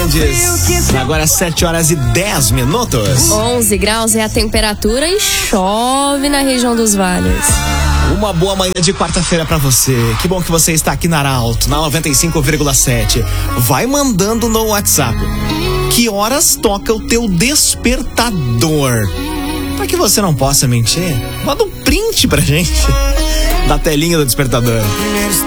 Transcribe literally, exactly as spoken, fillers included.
Fernandes. Agora sete horas e dez minutos. onze graus é a temperatura e chove na região dos vales. Uma boa manhã de quarta-feira pra você. Que bom que você está aqui na Arauto, na noventa e cinco vírgula sete. Vai mandando no WhatsApp. Que horas toca o teu despertador? Pra que você não possa mentir, manda um print pra gente da telinha do despertador.